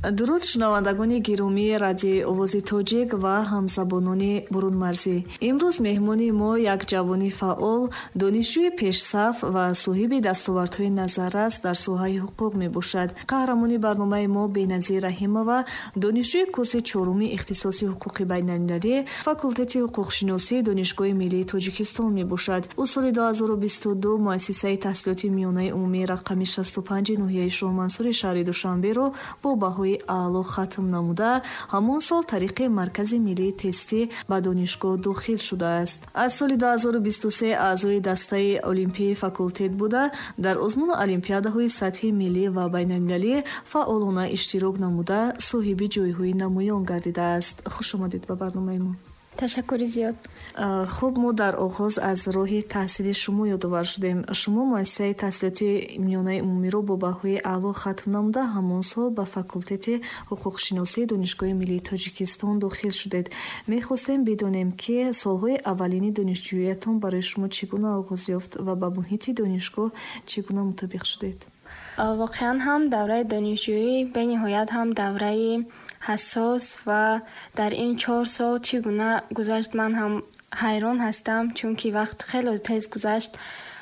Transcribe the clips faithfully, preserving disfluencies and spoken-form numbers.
дуруд шунавандагони гиромии радиои овози тоҷик ва ҳамзабонони бурунмарзӣ. имрӯз меҳмони мо як ҷавони фаъол, донишҷӯи пешсаф ва соҳиби дастовардҳои назар аст дар соҳаи ҳуқуқ мебошад. қаҳрамони барномаи мо Беназир Раҳимова, донишҷӯи курси чоруми ихтисоси ҳуқуқи байналмилалӣ, факултети ҳуқуқшиносӣ Донишгоҳи Миллии Тоҷикистон мебошад. ӯ соли ду ҳазору бисту ду муассисаи таҳсилоти миёнаи умумии рақами шасту панҷи ноҳияи Шоҳмансури шаҳри Душанберо бо баҳои аъло хатм намуда, ҳамон сол тариқи маркази миллии тестӣ ба донишгоҳ дохил шудааст. аз соли ду ҳазору бисту се аъзои дастаи олимпии факултет буда, дар озмуну олимпиадаҳои сатҳи миллӣ ва байналмилалӣ фаъолона иштирок намуда, соҳиби ҷойҳои намоён гардидааст. хуш омадед ба барномаи мо. ташаккури зиёд. хуб, мо дар оғоз аз роҳи таҳсили шумо ёдовар шудем. шумо муассисаи таҳсилоти миёнаи умумиро бо баҳои аъло хатм намуда, ҳамон сол ба факултети ҳуқуқшиносии Донишгоҳи Миллии Тоҷикистон дохил шудед. мехостем бидонем, ки солҳои аввалини донишҷӯиятон барои шумо чӣ гуна оғоз ёфт ва ба муҳити донишгоҳ чӣ гуна мутобиқ шудед? воқеан ҳам давраи донишҷӯӣ бениҳоят ҳам давраи ҳассос ва дар ин чор сол чӣ гуна гузашт, ман ҳам ҳайрон ҳастам, чунки вақт хеле тез гузашт.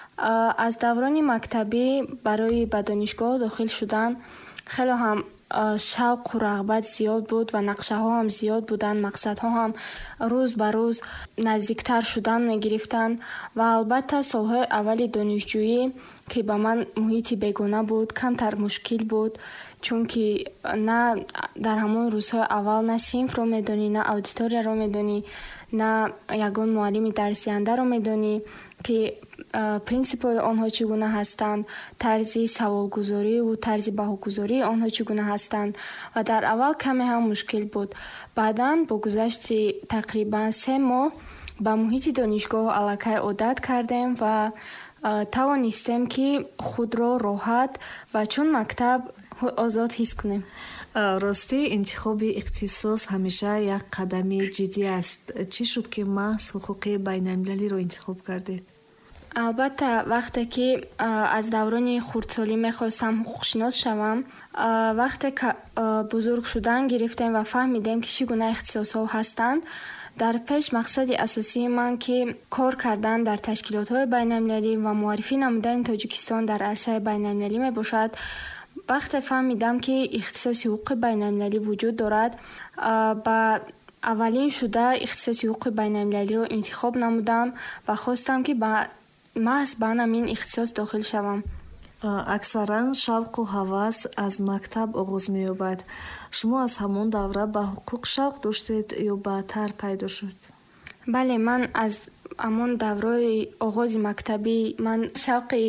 аз даврони мактабӣ барои ба донишгоҳ дохил шудан хеле ҳам шавқу рағбат зиёд буд ва нақшаҳо ҳам зиёд буданд, мақсадҳо ҳам рӯз ба рӯз наздиктар шудан мегирифтанд ва албатта солҳои аввали донишҷӯӣ ки ба ман муҳити бегона буд, камтар мушкил буд, чунки на дар ҳамон рӯзҳои аввал на синфро медонӣ, на аудиторияро медонӣ, на ягон муаллими дарсдиҳандаро медонӣ, ки принсипҳои онҳо чӣ гуна ҳастанд, тарзи саволгузорию тарзи баҳогузории онҳо чӣ гуна ҳастанд ва дар аввал каме ҳам мушкил буд. баъдан бо гузашти тақрибан се моҳ ба муҳити донишгоҳ аллакай одат кардем ва тавонистем ки худро роҳат ва чун мактаб озод ҳис кунем. ростӣ интихоби ихтисос ҳамеша як қадами ҷиддӣ аст. чӣ шуд, ки маҳз ҳуқуқи байналмилалиро интихоб кардед? албатта вақте ки аз даврони хурдсолӣ мехостам ҳуқуқшинос шавам, вақте бузург шудан гирифтем ва фаҳмидем ки чӣ гуна ихтисосҳо ҳастанд, дар пеш мақсади асосии ман ки кор кардан дар ташкилотҳои байналмилалӣ ва муаррифӣ намудани Тоҷикистон дар арсаи байналмилалӣ мебошад. вақте фаҳмидам ки ихтисоси ҳуқуқи байналмилалӣ вуҷуд дорад, ба аввалин шуда ихтисоси ҳуқуқи байналмилалиро интихоб намудам ва хостам ки ба маҳз ба ҳамин ихтисос дохил шавам. аксаран шавқу ҳавас аз мактаб оғоз меёбад. шумо аз ҳамон давра ба ҳуқуқ шавқ доштед ё баъдтар пайдо шуд? бале, ман аз ҳамон давраи оғози мактабӣ ман шавқи